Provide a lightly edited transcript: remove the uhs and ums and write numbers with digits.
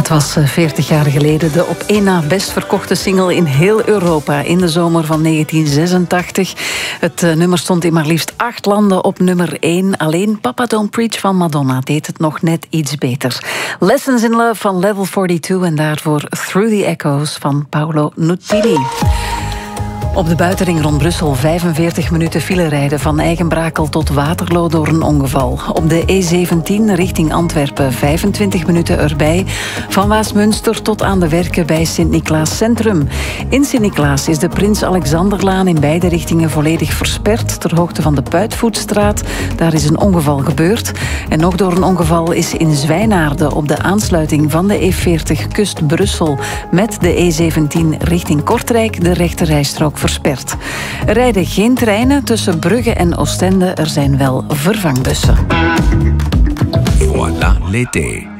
Het was 40 jaar geleden de op één na best verkochte single in heel Europa in de zomer van 1986. Het nummer stond in maar liefst 8 landen op nummer 1. Alleen Papa Don't Preach van Madonna deed het nog net iets beter. Lessons in Love van Level 42 en daarvoor Through the Echoes van Paolo Nutini. Op de buitenring rond Brussel 45 minuten file rijden van Eigenbrakel tot Waterloo door een ongeval. Op de E17 richting Antwerpen 25 minuten erbij. Van Waasmunster tot aan de Werken bij Sint-Niklaas Centrum. In Sint-Niklaas is de Prins Alexanderlaan in beide richtingen volledig versperd ter hoogte van de Puitvoetstraat. Daar is een ongeval gebeurd. En nog door een ongeval is in Zwijnaarden op de aansluiting van de E40 Kust Brussel met de E17 richting Kortrijk de rechterrijstrook versperd. Er rijden geen treinen tussen Brugge en Oostende. Er zijn wel vervangbussen. Voilà l'été.